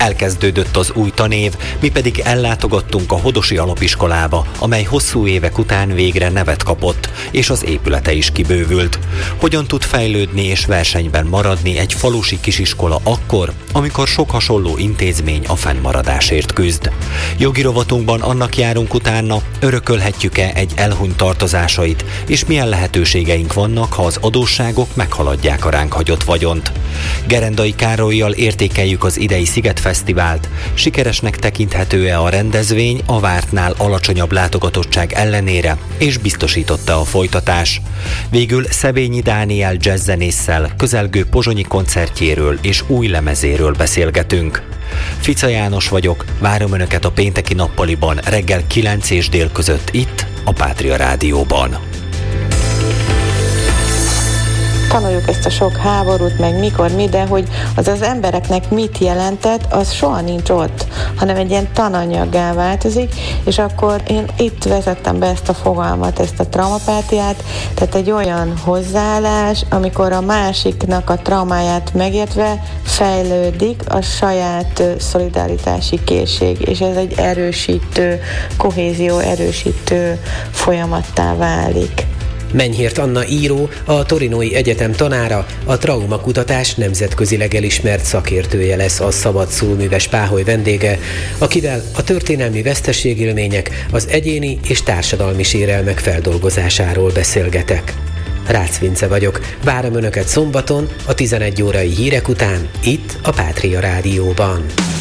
Elkezdődött az új tanév, mi pedig ellátogattunk a Hodosi Alapiskolába, amely hosszú évek után végre nevet kapott, és az épülete is kibővült. Hogyan tud fejlődni és versenyben maradni egy falusi kisiskola akkor, amikor sok hasonló intézmény a fennmaradásért küzd? Jogi rovatunkban annak járunk utána, örökölhetjük-e egy elhunyt tartozásait, és milyen lehetőségeink vannak, ha az adósságok meghaladják a ránk hagyott vagyont. Gerendai Károllyal értékeljük az idei Szigetfesztivált, sikeresnek tekinthető-e a rendezvény a vártnál alacsonyabb látogatottság ellenére, és biztosította a folytatás. Végül Szebényi Dániel jazzzenésszel közelgő pozsonyi koncertjéről és új lemezéről beszélgetünk. Fica János vagyok, várom Önöket a pénteki nappaliban reggel 9 és dél között itt, a Pátria Rádióban. Tanuljuk ezt a sok háborút, meg mikor, mi, de hogy az embereknek mit jelentett, az soha nincs ott, hanem egy ilyen tananyaggá változik, és akkor én itt vezettem be ezt a fogalmat, ezt a traumapátiát, tehát egy olyan hozzáállás, amikor a másiknak a traumáját megértve fejlődik a saját szolidaritási készség, és ez egy erősítő, kohézió erősítő folyamattá válik. Menyhért Anna író, a Torinói Egyetem tanára, a traumakutatás nemzetközileg elismert szakértője lesz a Szabad Szólműves Páholy vendége, akivel a történelmi veszteségélmények, az egyéni és társadalmi sérelmek feldolgozásáról beszélgetek. Rácz Vince vagyok, várom Önöket szombaton a 11 órai hírek után, itt a Pátria Rádióban.